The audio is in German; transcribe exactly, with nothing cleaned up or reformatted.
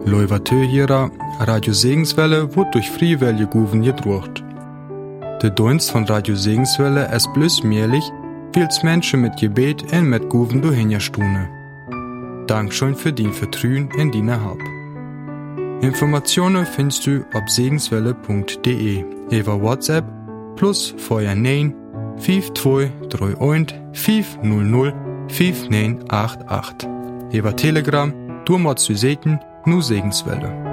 Leuvatö hierer, Radio Segenswelle wird durch Friewelle Guven gedruckt. Der Dienst von Radio Segenswelle ist bloß möglich, weil's Menschen mit Gebet und mit Guven durchhinjastune. Dankeschön für dein Vertrauen in deine Hab. Informationen findest du auf segenswelle punkt de, über WhatsApp plus vorher neun fünf zwei drei eins fünf null null fünf neun acht acht. Über Telegram, du machst du sehen, nu Segenswelle.